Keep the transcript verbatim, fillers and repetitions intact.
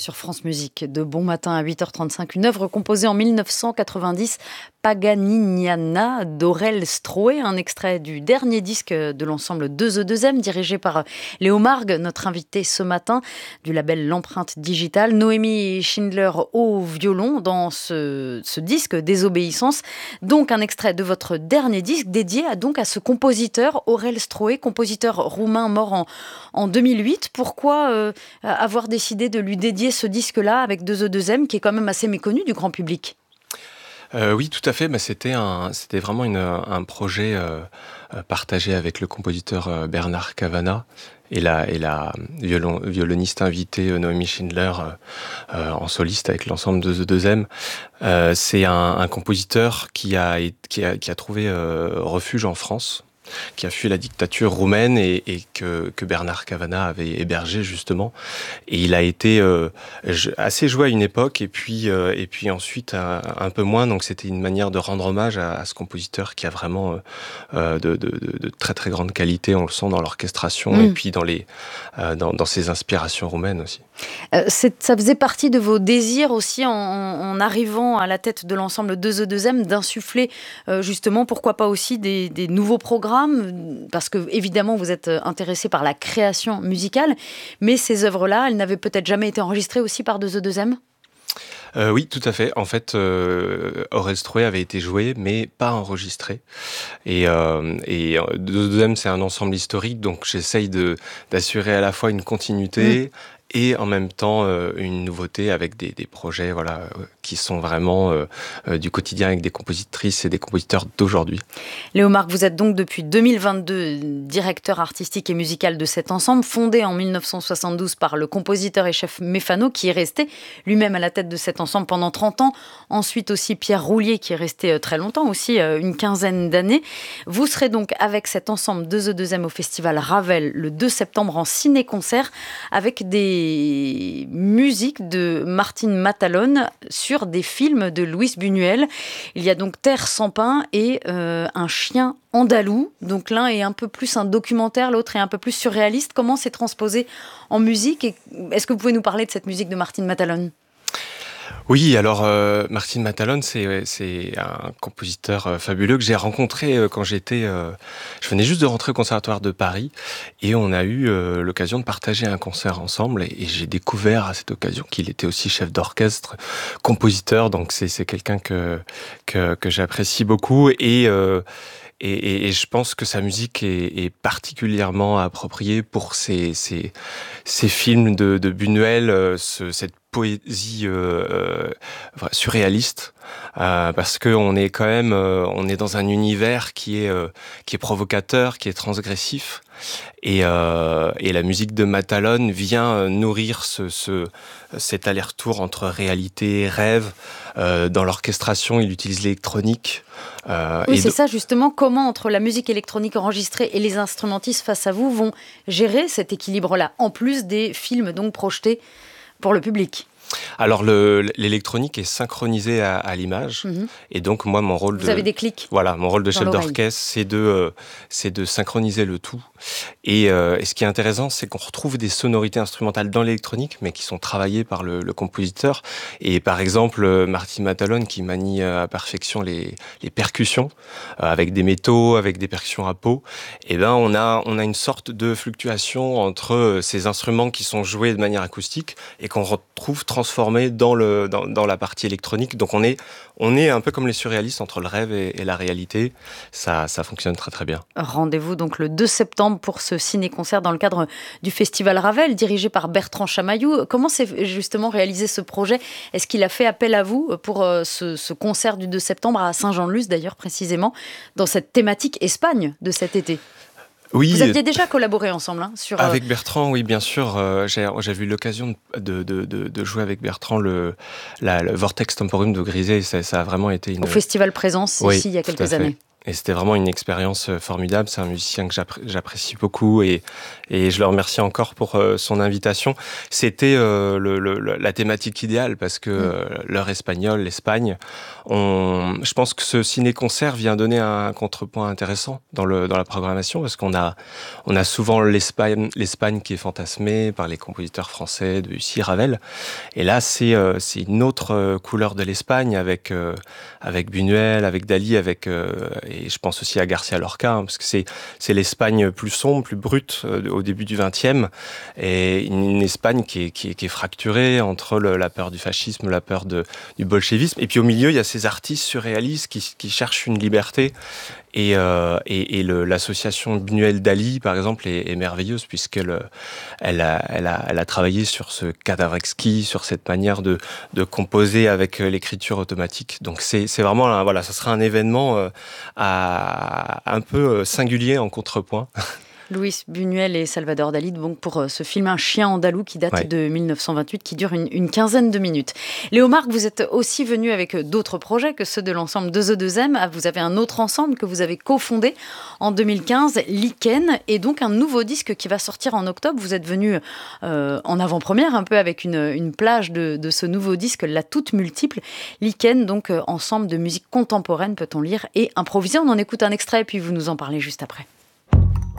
Sur France Musique, de bon matin à huit heures trente-cinq, une œuvre composée en mille neuf cent quatre-vingt-dix, Paganiniana d'Aurel Stroé, un extrait du dernier disque de l'ensemble deux E deux M, dirigé par Léo Margue, notre invité ce matin, du label L'Empreinte Digitale. Noémie Schindler au violon dans ce, ce disque Désobéissance, donc un extrait de votre dernier disque dédié à, donc à ce compositeur, Aurel Stroé, compositeur roumain mort en, en deux mille huit. Pourquoi euh, avoir décidé de lui dédier ce disque-là avec deux E deux M, qui est quand même assez méconnu du grand public? Euh, oui, tout à fait. Bah, c'était un, c'était vraiment une, un projet euh, partagé avec le compositeur euh, Bernard Cavana et la, et la violon, violoniste invitée euh, Noémie Schindler euh, euh, en soliste avec l'ensemble de The deux M. Euh, c'est un, un compositeur qui a, qui a, qui a trouvé euh, refuge en France, qui a fui la dictature roumaine et, et que, que Bernard Cavana avait hébergé justement. Et il a été euh, assez joué à une époque et puis, euh, et puis ensuite un, un peu moins. Donc c'était une manière de rendre hommage à, à ce compositeur qui a vraiment euh, de, de, de, de très très grande qualité. On le sent dans l'orchestration mmh. et puis dans, les, euh, dans, dans ses inspirations roumaines aussi. Euh, c'est, ça faisait partie de vos désirs aussi en, en arrivant à la tête de l'ensemble deux E deux M d'insuffler euh, justement, pourquoi pas aussi des, des nouveaux programmes, parce que évidemment vous êtes intéressé par la création musicale, mais ces œuvres-là, elles n'avaient peut-être jamais été enregistrées aussi par deux E deux M? Euh, oui, tout à fait. En fait, euh, Aurel Stroé avait été joué, mais pas enregistré. Et, euh, et deux E deux M, c'est un ensemble historique, donc j'essaye de, d'assurer à la fois une continuité, mmh. et en même temps euh, une nouveauté avec des, des projets voilà, euh, qui sont vraiment euh, euh, du quotidien avec des compositrices et des compositeurs d'aujourd'hui. Léo Margue, vous êtes donc depuis deux mille vingt-deux directeur artistique et musical de cet ensemble, fondé en mille neuf cent soixante-douze par le compositeur et chef Mefano, qui est resté lui-même à la tête de cet ensemble pendant trente ans. Ensuite aussi Pierre Roulier, qui est resté très longtemps, aussi une quinzaine d'années. Vous serez donc avec cet ensemble deux E deux M au Festival Ravel le deux septembre en ciné-concert avec des musiques de Martine Matalone sur des films de Luis Buñuel. Il y a donc Terre sans pain et euh, un chien andalou. Donc l'un est un peu plus un documentaire, l'autre est un peu plus surréaliste. Comment c'est transposé en musique et est-ce que vous pouvez nous parler de cette musique de Martine Matalone ? Oui, alors euh, Martine Matalone, c'est, c'est un compositeur euh, fabuleux que j'ai rencontré euh, quand j'étais... Euh, je venais juste de rentrer au Conservatoire de Paris et on a eu euh, l'occasion de partager un concert ensemble et, et j'ai découvert à cette occasion qu'il était aussi chef d'orchestre, compositeur, donc c'est, c'est quelqu'un que, que, que j'apprécie beaucoup et... Euh, Et, et, et je pense que sa musique est, est particulièrement appropriée pour ces, ces, ces films de, de Buñuel, euh, ce, cette poésie euh, euh, surréaliste, euh, parce que on est quand même, euh, on est dans un univers qui est euh, qui est provocateur, qui est transgressif, et, euh, et la musique de Matalone vient nourrir ce, ce cet aller-retour entre réalité et rêve. Euh, dans l'orchestration, il utilise l'électronique. Euh, oui, c'est do... ça justement, comment entre la musique électronique enregistrée et les instrumentistes face à vous vont gérer cet équilibre-là, en plus des films donc projetés pour le public. Alors le, l'électronique est synchronisée à, à l'image, mmh. et donc moi mon rôle Vous de avez des clics. Voilà, mon rôle de chef l'oreille. d'orchestre, c'est de euh, c'est de synchroniser le tout. Et, euh, et ce qui est intéressant, c'est qu'on retrouve des sonorités instrumentales dans l'électronique, mais qui sont travaillées par le, le compositeur. Et par exemple, Martine Matalone qui manie à perfection les les percussions euh, avec des métaux, avec des percussions à peau. Et ben on a on a une sorte de fluctuation entre ces instruments qui sont joués de manière acoustique et qu'on retrouve transformé dans le dans, dans la partie électronique. Donc on est on est un peu comme les surréalistes entre le rêve et, et la réalité. Ça ça fonctionne très très bien. Rendez-vous donc le deux septembre pour ce ciné-concert dans le cadre du Festival Ravel, dirigé par Bertrand Chamaillou. Comment s'est justement réalisé ce projet ? Est-ce qu'il a fait appel à vous pour ce, ce concert du deux septembre à Saint-Jean-de-Luz d'ailleurs précisément, dans cette thématique Espagne de cet été ? Oui. Vous aviez déjà collaboré ensemble hein, sur... Avec Bertrand, oui, bien sûr. Euh, j'ai, j'ai eu l'occasion de, de, de, de jouer avec Bertrand le, la, le Vortex Temporum de Grisey. Ça, ça a vraiment été une... Au Festival Présence, oui, ici, il y a quelques années. Et c'était vraiment une expérience formidable. C'est un musicien que j'appré- j'apprécie beaucoup et, et je le remercie encore pour euh, son invitation. C'était euh, le, le, la thématique idéale parce que Mm. euh, l'heure espagnole, l'Espagne, on, je pense que ce ciné-concert vient donner un contrepoint intéressant dans, le, dans la programmation parce qu'on a, on a souvent l'Espagne, l'Espagne qui est fantasmée par les compositeurs français de Debussy, Ravel. Et là, c'est, euh, c'est une autre euh, couleur de l'Espagne avec, euh, avec Buñuel, avec Dali, avec... Euh, et je pense aussi à Garcia Lorca, hein, parce que c'est, c'est l'Espagne plus sombre, plus brute euh, au début du vingtième, et une, une Espagne qui est, qui, est, qui est fracturée entre le, la peur du fascisme, la peur de, du bolchevisme, et puis au milieu, il y a ces artistes surréalistes qui, qui cherchent une liberté, et, euh, et, et le, l'association Buñuel-Dali, par exemple, est, est merveilleuse, puisqu'elle elle a, elle a, elle a travaillé sur ce cadavre exquis, sur cette manière de, de composer avec l'écriture automatique. Donc c'est, c'est vraiment, un, voilà, ça sera un événement euh, à, un peu singulier en contrepoint. Luis Buñuel et Salvador Dali donc pour euh, ce film Un chien andalou qui date Ouais. de dix-neuf cent vingt-huit, qui dure une, une quinzaine de minutes. Léo Marc, vous êtes aussi venu avec d'autres projets que ceux de l'ensemble deux E deux M. Vous avez un autre ensemble que vous avez cofondé en deux mille quinze, Lichen, et donc un nouveau disque qui va sortir en octobre. Vous êtes venu euh, en avant-première un peu avec une, une plage de, de ce nouveau disque, La Toute Multiple. Lichen, donc euh, ensemble de musique contemporaine, peut-on lire, et improvisée. On en écoute un extrait, puis vous nous en parlez juste après.